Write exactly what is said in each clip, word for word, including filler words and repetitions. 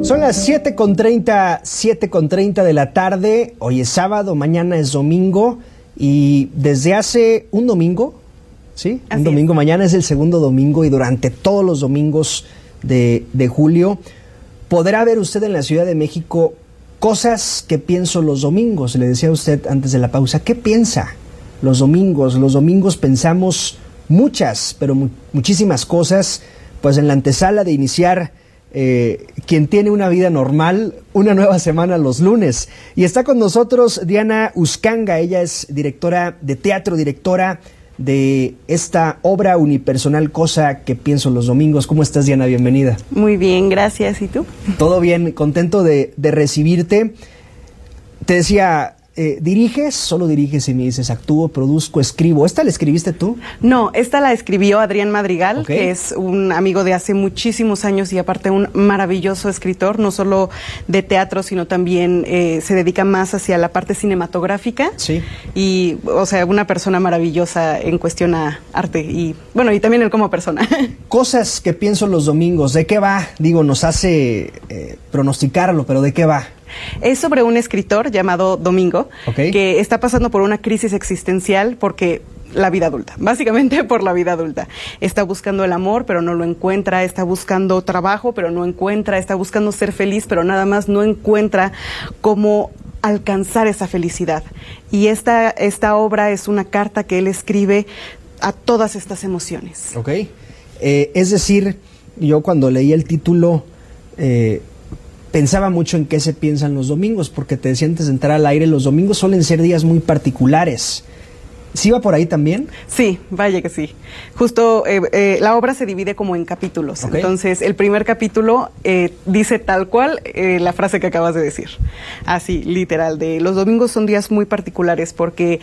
Son las siete con treinta, siete con treinta de la tarde. Hoy es sábado, mañana es domingo. Y desde hace un domingo, ¿sí? Así un domingo, es. Mañana es el segundo domingo y durante todos los domingos de, de julio podrá ver usted en la Ciudad de México cosas que pienso los domingos. Le decía a usted antes de la pausa, ¿qué piensa los domingos? Los domingos pensamos muchas, pero mu muchísimas cosas, pues en la antesala de iniciar eh, quien tiene una vida normal, una nueva semana los lunes. Y está con nosotros Diana Uscanga. Ella es directora de teatro, directora de esta obra unipersonal, Cosa que pienso los domingos. ¿Cómo estás, Diana? Bienvenida. Muy bien, gracias. ¿Y tú? Todo bien, contento de, de recibirte. Te decía, eh, ¿diriges? Solo diriges y me dices, actúo, produzco, escribo. ¿Esta la escribiste tú? No, esta la escribió Adrián Madrigal, Okay. que es un amigo de hace muchísimos años y aparte un maravilloso escritor, no solo de teatro, sino también eh, se dedica más hacia la parte cinematográfica. Sí. Y, o sea, una persona maravillosa en cuestión a arte y, bueno, y también él como persona. Cosas que pienso los domingos. ¿De qué va? Digo, nos hace eh, pronosticarlo, pero ¿de qué va? Es sobre un escritor llamado Domingo, Okay. que está pasando por una crisis existencial porque la vida adulta, básicamente por la vida adulta. Está buscando el amor, pero no lo encuentra, está buscando trabajo, pero no encuentra, está buscando ser feliz, pero nada más no encuentra cómo alcanzar esa felicidad. Y esta, esta obra es una carta que él escribe a todas estas emociones. Ok. Eh, es decir, yo cuando leí el título eh, pensaba mucho en qué se piensan los domingos, porque te decía antes de entrar al aire, los domingos suelen ser días muy particulares. ¿Sí va por ahí también? Sí, vaya que sí. Justo eh, eh, la obra se divide como en capítulos. Okay. Entonces, el primer capítulo eh, dice tal cual eh, la frase que acabas de decir. Así, literal, de los domingos son días muy particulares porque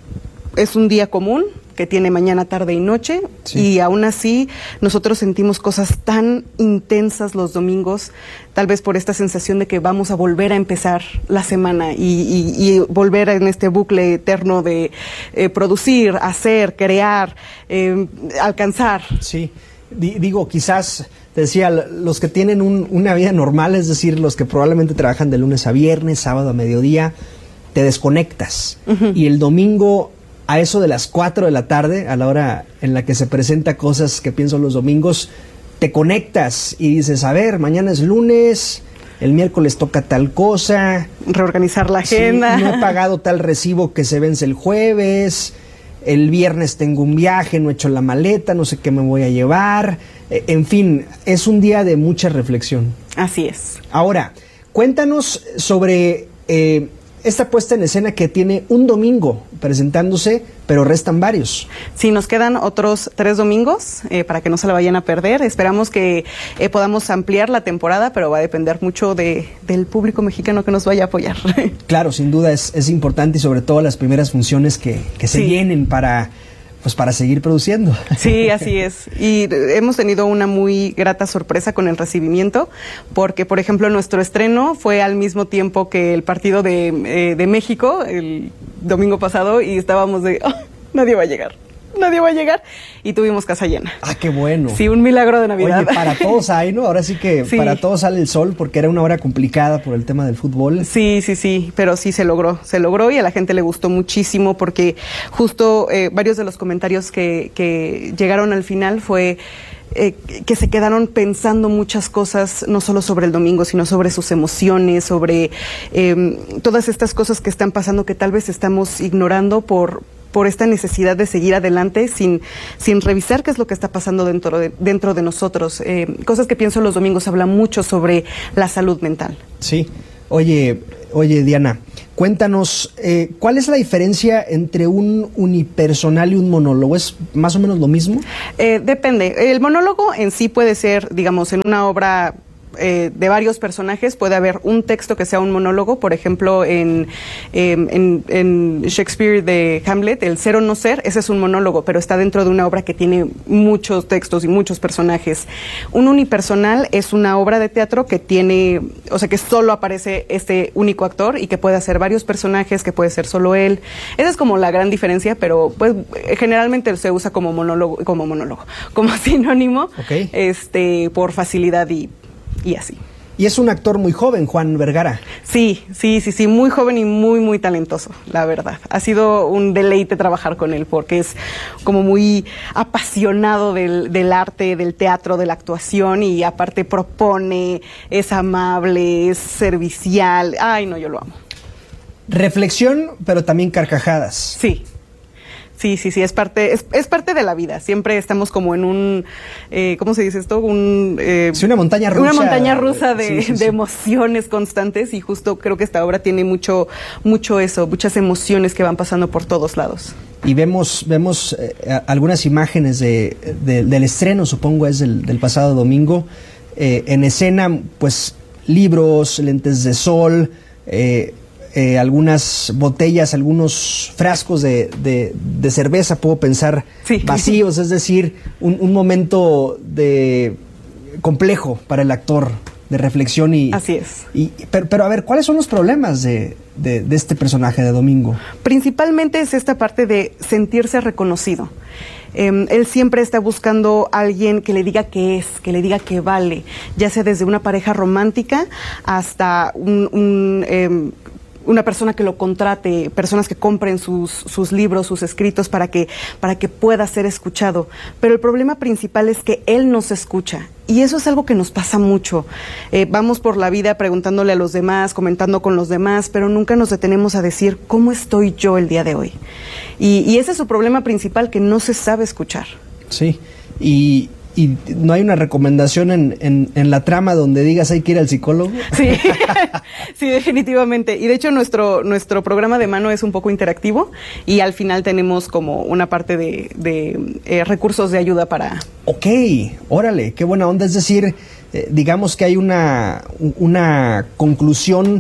es un día común que tiene mañana, tarde y noche, Sí. y aún así nosotros sentimos cosas tan intensas los domingos, tal vez por esta sensación de que vamos a volver a empezar la semana y, y, y volver en este bucle eterno de eh, producir, hacer, crear, eh, alcanzar. Sí. D- digo, quizás, te decía, los que tienen un, una vida normal, es decir, los que probablemente trabajan de lunes a viernes, sábado a mediodía, te desconectas. Uh-huh. Y el domingo, a eso de las cuatro de la tarde, a la hora en la que se presenta Cosas que pienso los domingos, te conectas y dices, a ver, mañana es lunes, el miércoles toca tal cosa. Reorganizar la agenda. Sí, no he pagado tal recibo que se vence el jueves, el viernes tengo un viaje, no he hecho la maleta, no sé qué me voy a llevar. Eh, en fin, es un día de mucha reflexión. Así es. Ahora, cuéntanos sobre eh, esta puesta en escena que tiene un domingo presentándose, pero restan varios. Sí, nos quedan otros tres domingos eh, para que no se la vayan a perder. Esperamos que eh, podamos ampliar la temporada, pero va a depender mucho de, del público mexicano que nos vaya a apoyar. Claro, sin duda es, es importante y sobre todo las primeras funciones que, que se Sí. vienen para... pues para seguir produciendo. Sí, así es. Y hemos tenido una muy grata sorpresa con el recibimiento, porque, por ejemplo, nuestro estreno fue al mismo tiempo que el partido de, eh, de México, el domingo pasado, y estábamos de, oh, nadie va a llegar, nadie va a llegar, y tuvimos casa llena. Ah, qué bueno. Sí, un milagro de Navidad. Oye, para todos hay, ¿no? Ahora sí que Sí. para todos sale el sol, porque era una hora complicada por el tema del fútbol. Sí, sí, sí, pero sí se logró, se logró y a la gente le gustó muchísimo porque justo eh, varios de los comentarios que, que llegaron al final fue eh, que se quedaron pensando muchas cosas, no solo sobre el domingo, sino sobre sus emociones, sobre eh, todas estas cosas que están pasando que tal vez estamos ignorando por... por esta necesidad de seguir adelante sin, sin revisar qué es lo que está pasando dentro de, dentro de nosotros. Eh, cosas que pienso los domingos habla mucho sobre la salud mental. Sí. Oye, oye Diana, cuéntanos, eh, ¿cuál es la diferencia entre un unipersonal y un monólogo? ¿Es más o menos lo mismo? Eh, depende. El monólogo en sí puede ser, digamos, en una obra eh, de varios personajes, puede haber un texto que sea un monólogo. Por ejemplo, en, eh, en, en Shakespeare de Hamlet, el ser o no ser, ese es un monólogo, pero está dentro de una obra que tiene muchos textos y muchos personajes. Un unipersonal es una obra de teatro que tiene, o sea, que solo aparece este único actor y que puede hacer varios personajes, que puede ser solo él. Esa es como la gran diferencia, pero pues generalmente se usa como monólogo, como monólogo, como sinónimo, okay. este, por facilidad y, y así. Y es un actor muy joven, Juan Vergara. Sí, sí, sí, sí, muy joven y muy, muy talentoso, la verdad. Ha sido un deleite trabajar con él porque es como muy apasionado del, del arte, del teatro, de la actuación y aparte propone, es amable, es servicial. Ay, no, yo lo amo. Reflexión, pero también carcajadas. Sí. Sí, sí, sí, es parte, es, es parte de la vida. Siempre estamos como en un, eh, ¿cómo se dice esto? Un, eh, sí, una montaña rusa. Una montaña rusa de, sí, sí, sí. de emociones constantes y justo creo que esta obra tiene mucho, mucho eso, muchas emociones que van pasando por todos lados. Y vemos, vemos eh, algunas imágenes de, de, del estreno, supongo es del, del pasado domingo, eh, en escena, pues libros, lentes de sol, eh, Eh, algunas botellas, algunos frascos de, de, de cerveza, puedo pensar, sí, vacíos, es decir, un, un momento de complejo para el actor, de reflexión y... Así es. Y, pero, pero a ver, ¿cuáles son los problemas de, de, de este personaje de Domingo? Principalmente es esta parte de sentirse reconocido. Eh, él siempre está buscando a alguien que le diga que es, que le diga que vale, ya sea desde una pareja romántica hasta un... un eh, una persona que lo contrate, personas que compren sus, sus libros, sus escritos para que, para que pueda ser escuchado. Pero el problema principal es que él no se escucha. Y eso es algo que nos pasa mucho. Eh, vamos por la vida preguntándole a los demás, comentando con los demás, pero nunca nos detenemos a decir cómo estoy yo el día de hoy. Y, y ese es su problema principal, que no se sabe escuchar. Sí, y... ¿Y no hay una recomendación en, en, en la trama donde digas hay que ir al psicólogo? Sí, sí, definitivamente. Y de hecho nuestro, nuestro programa de mano es un poco interactivo y al final tenemos como una parte de, de eh, recursos de ayuda para... Ok, órale, qué buena onda. Es decir, eh, digamos que hay una, una conclusión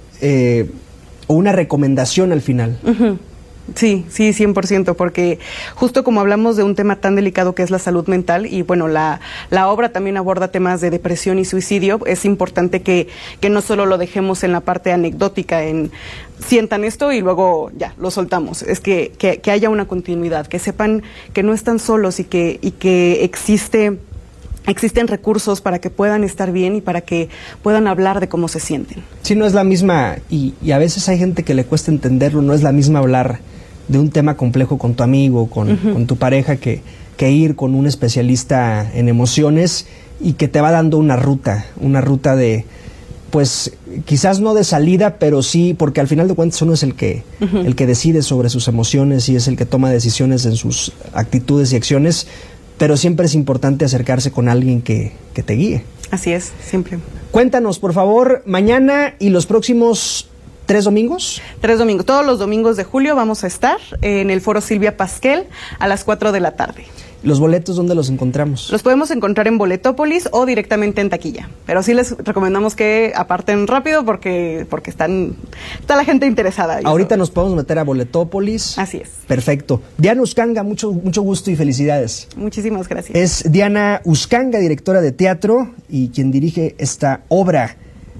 eh, o una recomendación al final. Uh-huh. Sí, sí, cien por ciento, porque justo como hablamos de un tema tan delicado que es la salud mental, y bueno, la, la obra también aborda temas de depresión y suicidio, es importante que, que no solo lo dejemos en la parte anecdótica, en sientan esto y luego ya, lo soltamos, es que, que, que haya una continuidad, que sepan que no están solos y que, y que existe... Existen recursos para que puedan estar bien y para que puedan hablar de cómo se sienten. Sí, no es la misma, y, y a veces hay gente que le cuesta entenderlo, no es la misma hablar de un tema complejo con tu amigo, con, uh-huh. con tu pareja, que, que ir con un especialista en emociones y que te va dando una ruta, una ruta de, pues quizás no de salida, pero sí, porque al final de cuentas uno es el que, uh-huh. el que decide sobre sus emociones y es el que toma decisiones en sus actitudes y acciones. Pero siempre es importante acercarse con alguien que, que te guíe. Así es, siempre. Cuéntanos, por favor, mañana y los próximos tres domingos. Tres domingos. Todos los domingos de julio vamos a estar en el Foro Silvia Pasquel a las cuatro de la tarde. ¿Los boletos dónde los encontramos? Los podemos encontrar en Boletópolis o directamente en taquilla. Pero sí les recomendamos que aparten rápido porque, porque están, está la gente interesada. Ahorita nos podemos meter a Boletópolis. Así es. Perfecto. Diana Uscanga, mucho, mucho gusto y felicidades. Muchísimas gracias. Es Diana Uscanga, directora de teatro y quien dirige esta obra,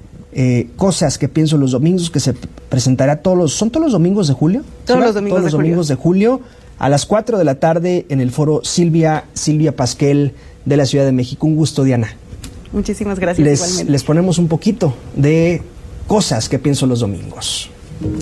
eh, Cosas que pienso los domingos, que se presentará todos los... ¿Son todos los domingos de julio? Todos los domingos Todos los de domingos de julio. A las cuatro de la tarde en el Foro Silvia, Silvia Pasquel de la Ciudad de México. Un gusto, Diana. Muchísimas gracias. Les, igualmente. Les ponemos un poquito de Cosas que pienso los domingos.